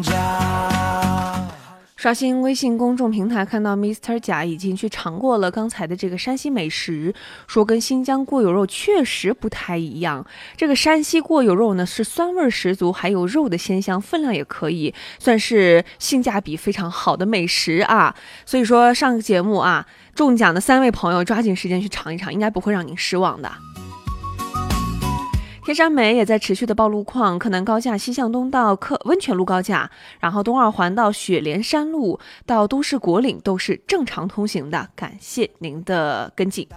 刷新微信公众平台，看到 Mr. 甲已经去尝过了刚才的这个山西美食，说跟新疆过油肉确实不太一样。这个山西过油肉呢是酸味十足，还有肉的鲜香，分量也可以，算是性价比非常好的美食啊。所以说上个节目啊，中奖的3位朋友抓紧时间去尝一尝，应该不会让您失望的。天山美也在持续的报路况，柯南高架西向东到温泉路高架，然后东二环到雪莲山路到都市国岭都是正常通行的，感谢您的跟进。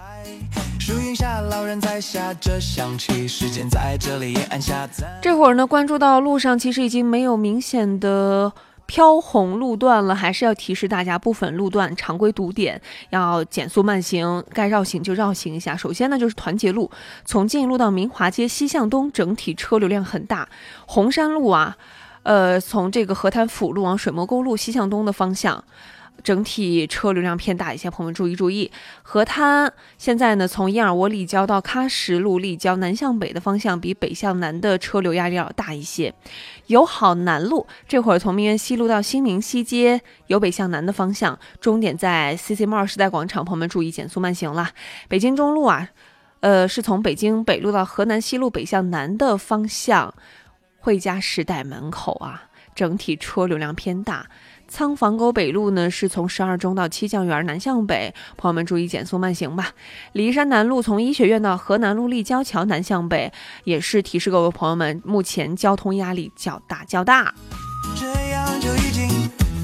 这会儿呢，关注到路上其实已经没有明显的飘红路段了，还是要提示大家部分路段常规堵点要减速慢行，该绕行就绕行一下。首先呢就是团结路，从建业路到明华街西向东整体车流量很大。红山路啊，从这个河滩辅路往水磨沟路西向东的方向，整体车流量偏大一些，朋友们注意。河滩现在呢，从燕尔窝立交到喀什路立交南向北的方向，比北向南的车流压力要大一些。友好南路这会儿从明园西路到新民西街，由北向南的方向，终点在 CC Mall 时代广场，朋友们注意减速慢行了。北京中路啊，是从北京北路到河南西路北向南的方向，汇家时代门口啊，整体车流量偏大。仓房沟北路呢是从12中到七酱园南向北，朋友们注意减速慢行吧。骊山南路从医学院到河南路立交桥南向北，也是提示各位朋友们，目前交通压力较大。这样就已经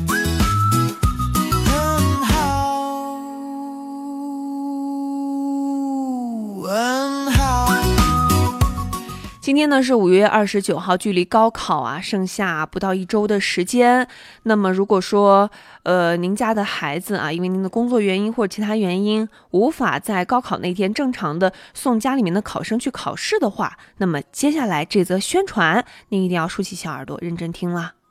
很好，很好。今天呢是5月29号，距离高考啊剩下不到1周的时间。那么如果说您家的孩子啊，因为您的工作原因或者其他原因无法在高考那天正常的送家里面的考生去考试的话，那么接下来这则宣传您一定要竖起小耳朵认真听啦。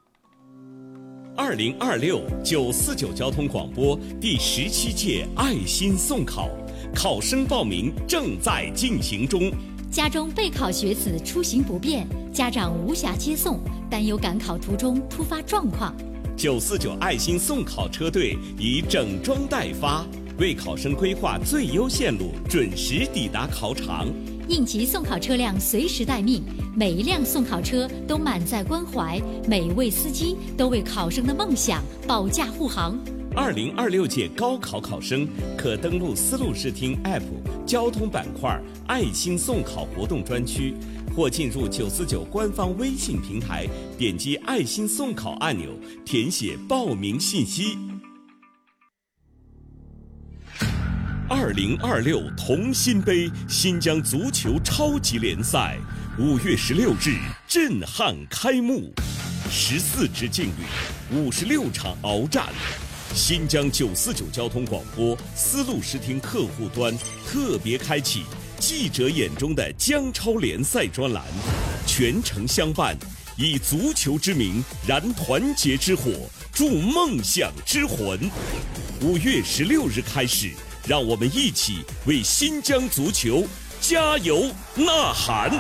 2026 949交通广播第17届爱心送考，考生报名正在进行中。 家中备考学子出行不便，家长无暇接送，担忧赶考途中突发状况。 949爱心送考车队已整装待发，为考生规划最优线路，准时抵达考场。 应急送考车辆随时待命，每一辆送考车都满载关怀，每一位司机都为考生的梦想保驾护航。 2026届高考考生可登录丝路视听 App 交通板块爱心送考活动专区，或进入949官方微信平台，点击爱心送考按钮，填写报名信息。2026同心杯新疆足球超级联赛5月16日震撼开幕，14支劲旅，56场鏖战。新疆949交通广播丝路视听客户端特别开启记者眼中的疆超联赛专栏，全程相伴，以足球之名燃团结之火，铸梦想之魂。5月16日开始，让我们一起为新疆足球加油呐喊。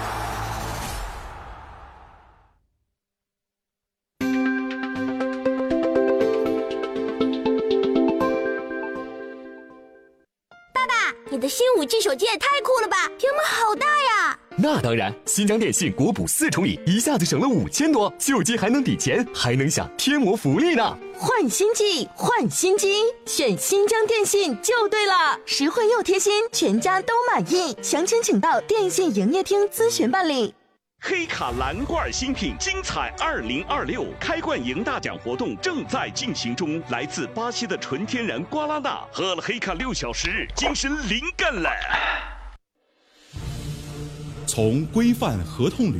你的新5G 手机也太酷了吧，屏幕好大呀！ 那当然，新疆电信国补4重礼，一下子省了5000多，旧机还能抵钱，还能享天魔福利呢。 换新机，换新机，选新疆电信就对了，实惠又贴心，全家都满意。详情请到电信营业厅咨询办理。 黑卡蓝罐新品精彩2026开罐赢大奖活动正在进行中，来自巴西的纯天然瓜拉纳，喝了黑卡6小时，精神灵感了。 从规范合同